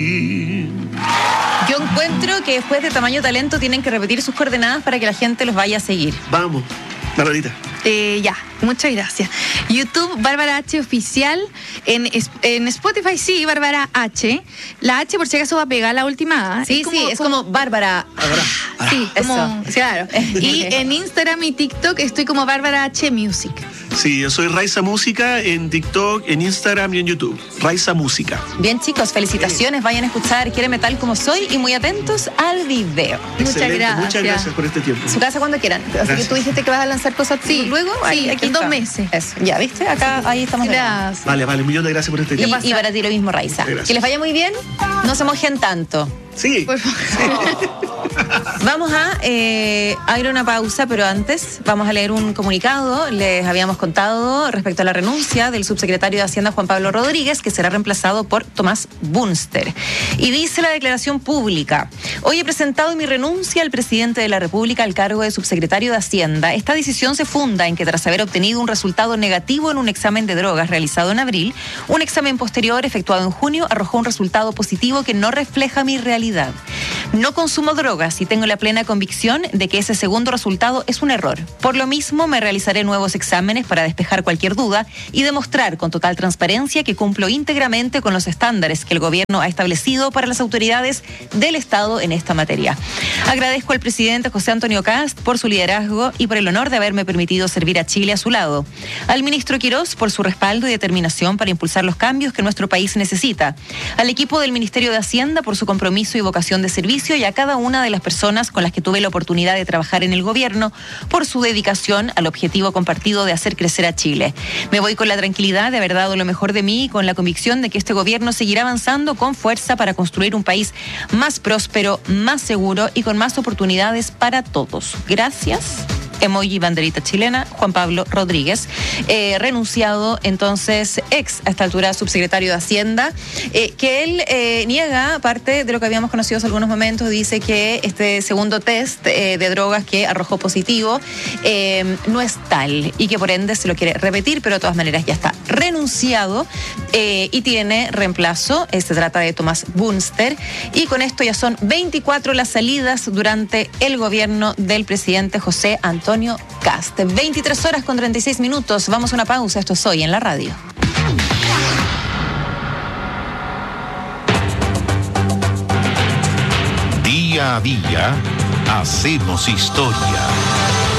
Yo encuentro que después de Tamaño Talento tienen que repetir sus coordenadas para que la gente los vaya a seguir. Vamos, Margarita. Ya, muchas gracias. YouTube, Bárbara H. Oficial. En Spotify, sí, Bárbara H. La H, por si acaso, va a pegar la última. Sí, es como Bárbara. Sí, como, eso. claro. Y en Instagram y TikTok estoy como Bárbara H. Music. Sí, yo soy Raiza Música en TikTok, en Instagram y en YouTube. Raiza Música. Bien, chicos, felicitaciones. Vayan a escuchar Quiéreme Tal Como Soy y muy atentos al video. Excelente. Muchas gracias por este tiempo. Su casa cuando quieran. Así que tú dijiste que vas a lanzar cosas luego. Sí, aquí en 2 meses. Eso, ya, ¿viste? Acá, ahí estamos. Gracias. Vale, un millón de gracias por este tiempo. Y para ti lo mismo, Raiza. Que les vaya muy bien. No se mojen tanto. Sí. Por favor. Vamos a ir a una pausa, pero antes vamos a leer un comunicado. Les habíamos contado respecto a la renuncia del subsecretario de Hacienda Juan Pablo Rodríguez, que será reemplazado por Tomás Bunster. Y dice la declaración pública: hoy he presentado mi renuncia al presidente de la República al cargo de subsecretario de Hacienda. Esta decisión se funda en que tras haber obtenido un resultado negativo en un examen de drogas realizado en abril, un examen posterior efectuado en junio arrojó un resultado positivo que no refleja mi realidad. No consumo drogas y tengo la plena convicción de que ese segundo resultado es un error. Por lo mismo, me realizaré nuevos exámenes para despejar cualquier duda y demostrar con total transparencia que cumplo íntegramente con los estándares que el gobierno ha establecido para las autoridades del Estado en esta materia. Agradezco al presidente José Antonio Kast por su liderazgo y por el honor de haberme permitido servir a Chile a su lado. Al ministro Quirós por su respaldo y determinación para impulsar los cambios que nuestro país necesita. Al equipo del Ministerio de Hacienda por su compromiso y vocación de servicio, y a cada una de las personas con las que tuve la oportunidad de trabajar en el gobierno por su dedicación al objetivo compartido de hacer crecer a Chile. Me voy con la tranquilidad de haber dado lo mejor de mí y con la convicción de que este gobierno seguirá avanzando con fuerza para construir un país más próspero, más seguro y con más oportunidades para todos. Gracias. Emoji banderita chilena, Juan Pablo Rodríguez, renunciado entonces, a esta altura subsecretario de Hacienda, que él niega parte de lo que habíamos conocido hace algunos momentos. Dice que este segundo test de drogas que arrojó positivo no es tal y que por ende se lo quiere repetir, pero de todas maneras ya está renunciado y tiene reemplazo. Se trata de Tomás Bunster, y con esto ya son 24 las salidas durante el gobierno del presidente José Antonio Kast. 23 horas con 36 minutos. Vamos a una pausa. Esto es Hoy en la Radio. Día a día hacemos historia.